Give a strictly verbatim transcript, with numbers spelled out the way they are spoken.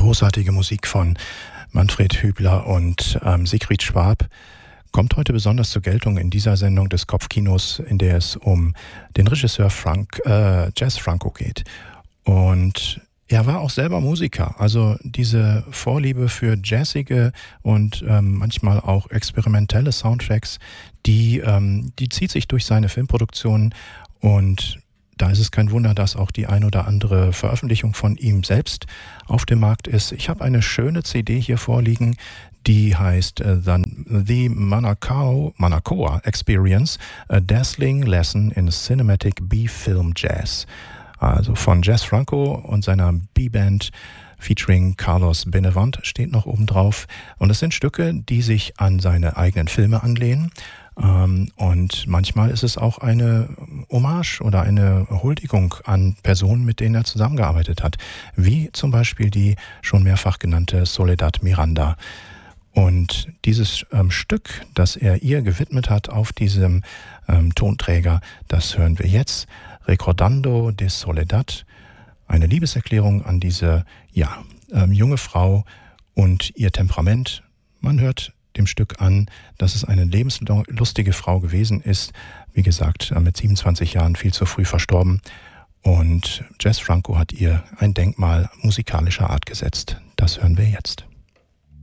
großartige Musik von Manfred Hübler und ähm, Sigrid Schwab kommt heute besonders zur Geltung in dieser Sendung des Kopfkinos, in der es um den Regisseur Frank, äh, Jess Franco geht. Und er war auch selber Musiker, also diese Vorliebe für jazzige und ähm, manchmal auch experimentelle Soundtracks, die, ähm, die zieht sich durch seine Filmproduktionen, und da ist es kein Wunder, dass auch die ein oder andere Veröffentlichung von ihm selbst auf dem Markt ist. Ich habe eine schöne C D hier vorliegen, die heißt uh, The Manacao, Manacoa Experience, A Dazzling Lesson in Cinematic B-Film Jazz. Also von Jess Franco und seiner B-Band featuring Carlos Benavent steht noch oben drauf. Und es sind Stücke, die sich an seine eigenen Filme anlehnen. Ähm, und manchmal ist es auch eine Hommage oder eine Huldigung an Personen, mit denen er zusammengearbeitet hat. Wie zum Beispiel die schon mehrfach genannte Soledad Miranda. Und dieses ähm, Stück, das er ihr gewidmet hat auf diesem ähm, Tonträger, das hören wir jetzt. Recordando de Soledad. Eine Liebeserklärung an diese ja, ähm, junge Frau und ihr Temperament. Man hört dem Stück an, dass es eine lebenslustige Frau gewesen ist. Wie gesagt, mit siebenundzwanzig Jahren viel zu früh verstorben. Und Jess Franco hat ihr ein Denkmal musikalischer Art gesetzt. Das hören wir jetzt.